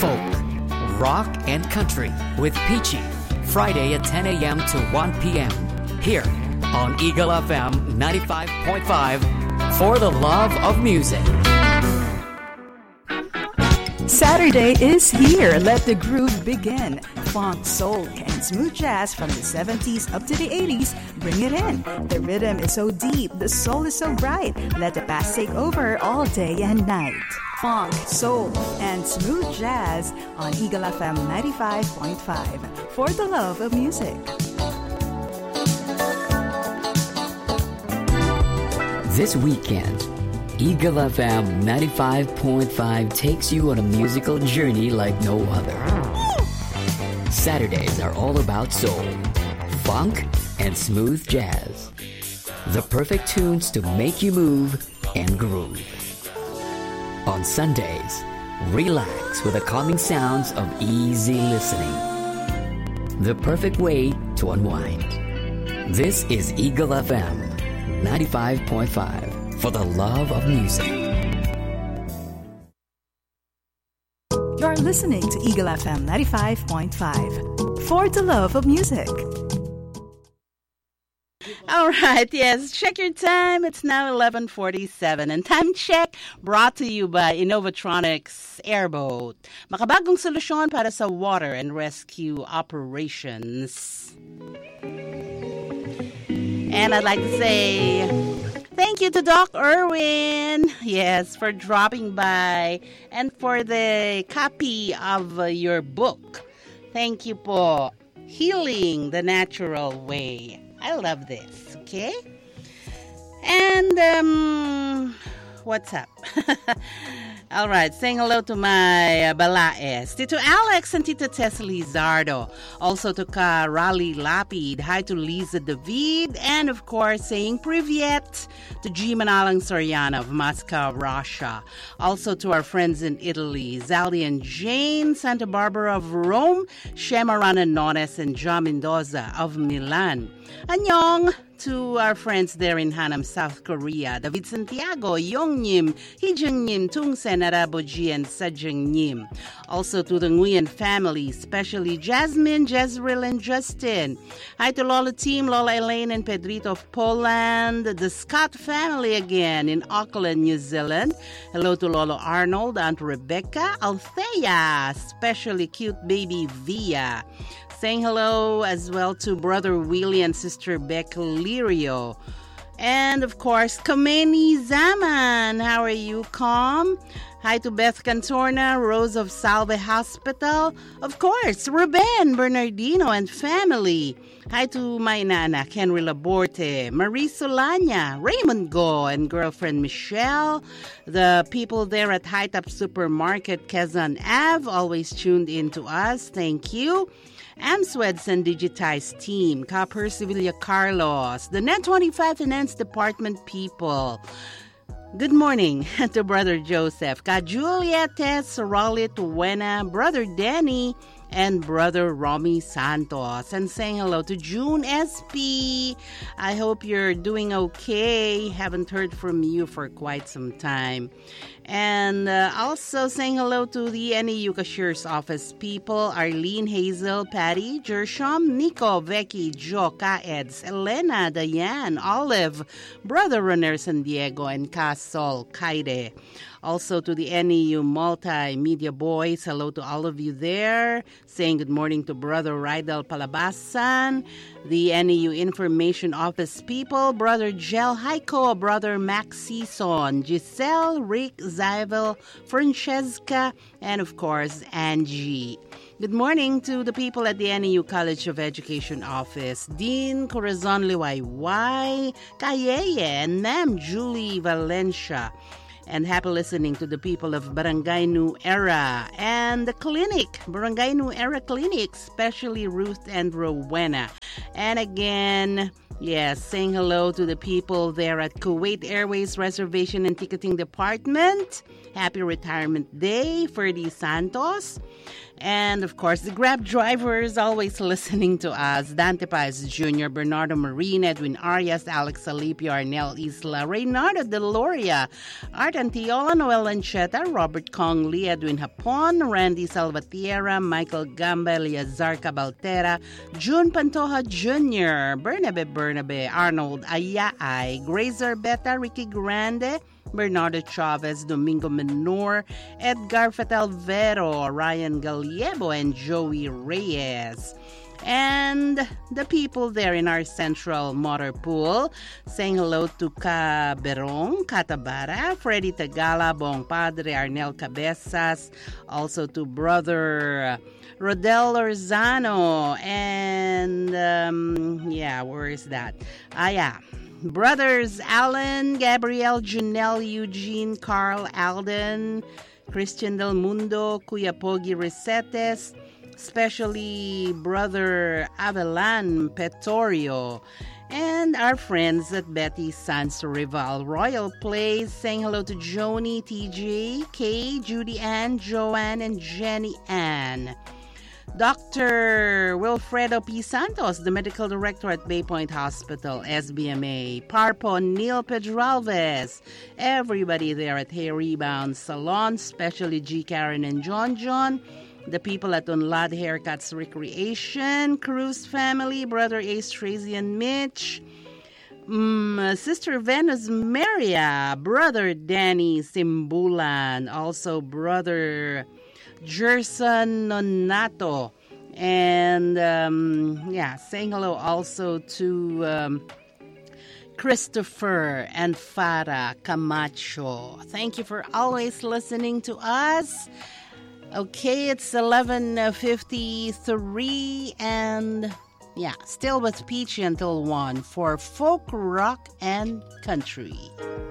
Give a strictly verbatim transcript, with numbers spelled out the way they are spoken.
folk, rock, and country with Peachy. Friday at ten a.m. to one p.m. here on Eagle F M ninety-five point five for the love of music. Saturday is here. Let the groove begin. Funk, soul, and smooth jazz from the seventies up to the eighties. Bring it in. The rhythm is so deep. The soul is so bright. Let the past take over all day and night. Funk, soul, and smooth jazz on Eagle F M ninety-five point five for the love of music. This weekend, Eagle F M ninety-five point five takes you on a musical journey like no other. Saturdays are all about soul, funk, and smooth jazz. The perfect tunes to make you move and groove. On Sundays, relax with the calming sounds of easy listening. The perfect way to unwind. This is Eagle F M ninety-five point five for the love of music. You're listening to Eagle F M ninety-five point five for the love of music. All right, yes, check your time. It's now eleven forty-seven. And time check brought to you by Innovatronics Airboat. Makabagong solusyon para sa water and rescue operations. And I'd like to say thank you to Doc Irwin, yes, for dropping by and for the copy of uh, your book. Thank you po. Healing the Natural Way. I love this, okay? And, um, what's up? All right, saying hello to my uh, Balaes, Tito Alex and Tito Tess Lizardo. Also to Ka Raleigh Lapid. Hi to Lisa David. And of course, saying Privyet to G. Manalang Soriano of Moscow, Russia. Also to our friends in Italy, Zali and Jane, Santa Barbara of Rome, Shema Rananones and John Mendoza of Milan. Annyeong to our friends there in Hanam, South Korea, David Santiago, Yongnim, Hijangnim, Tungsen, Araboji, and Sajangnim. Also to the Nguyen family, especially Jasmine, Jezreel, and Justin. Hi to Lola team, Lola Elaine and Pedrito of Poland, the Scott family again in Auckland, New Zealand. Hello to Lolo Arnold, Aunt Rebecca, Althea, especially cute baby Via. Saying hello as well to Brother Willie and Sister Beck Lirio. And of course, Kameni Zaman. How are you, Calm? Hi to Beth Cantorna, Rose of Salve Hospital. Of course, Ruben Bernardino and family. Hi to my nana, Henry Laborte, Marie Solana, Raymond Go, and girlfriend Michelle. The people there at High Top Supermarket, Quezon Ave, always tuned in to us. Thank you. Amsweds and Digitize team, Copper Sevilla Carlos, the Net twenty-five Finance Department people. Good morning to Brother Joseph, Ka Julia, Tess, Raleigh, Tuwena, Brother Danny, and Brother Romy Santos. And saying hello to June S P. I hope you're doing okay. Haven't heard from you for quite some time. And uh, also saying hello to the N E U Cashier's Office people, Arlene, Hazel, Patty, Jersham, Nico, Becky, Joe, Kaeds, Elena, Diane, Olive, Brother Runner San Diego, and Casol, Kaide. Also to the N E U Multimedia Boys, hello to all of you there. Saying good morning to Brother Rydel Palabasan, the N E U Information Office people, Brother Gel Heiko, Brother Max Season, Giselle, Rick, Zyvel, Francesca, and of course, Angie. Good morning to the people at the N E U College of Education Office, Dean Corazon Liwayway, Kayeye, and Nam Julie Valencia. And happy listening to the people of Barangay New Era and the clinic, Barangay New Era Clinic, especially Ruth and Rowena. And again, Yes, saying hello to the people there at Kuwait Airways Reservation and Ticketing Department. Happy Retirement Day, Ferdy Santos. And, of course, the Grab drivers always listening to us. Dante Paez Junior, Bernardo Marina, Edwin Arias, Alex Alipio, Arnel Isla, Reynardo Deloria, Art Antiola, Noel Lancheta, Robert Kong Lee, Edwin Hapon, Randy Salvatierra, Michael Gamba, Eliazar Cabaltera, June Pantoja Junior, Bernabe Bernabe, Arnold Ayaay, Grazer Beta, Ricky Grande, Bernardo Chavez, Domingo Menor, Edgar Fatalvero, Ryan Gallego, and Joey Reyes. And the people there in our central motor pool, saying hello to Ka Berong, Catabara, Freddy Tagala, Bong Padre, Arnel Cabezas, also to brother Rodel Orzano, and um, yeah, where is that? Ah, yeah. Brothers Alan, Gabriel, Janelle, Eugene, Carl, Alden, Christian Del Mundo, Kuya Pogi Resetes, especially Brother Avelan Petorio, and our friends at Betty Sans Rival Royal Place, saying hello to Joni, T J, Kay, Judy Ann, Joanne, and Jenny Ann. Doctor Wilfredo P. Santos, the medical director at Bay Point Hospital, S B M A. Parpo Neil Pedralves, everybody there at Hair Rebound Salon, especially G. Karen and John John. The people at Unlad Haircuts Recreation, Cruz family, Brother Ace, Tracy, and Mitch. Mm, Sister Venus Maria, Brother Danny Simbulan, also Brother Gerson Nonato, and um, yeah, saying hello also to um, Christopher and Farah Camacho. Thank you for always listening to us. Okay, it's eleven fifty-three, and yeah, still with Peachy until one for folk, rock, and country.